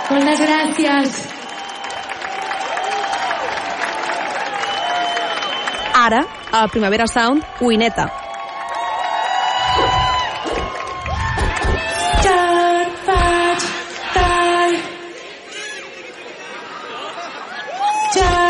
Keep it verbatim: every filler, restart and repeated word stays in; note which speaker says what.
Speaker 1: Moltes gràcies.
Speaker 2: Ara, a Primavera Sound, Uineta.
Speaker 1: Ja et vaig tard. Ja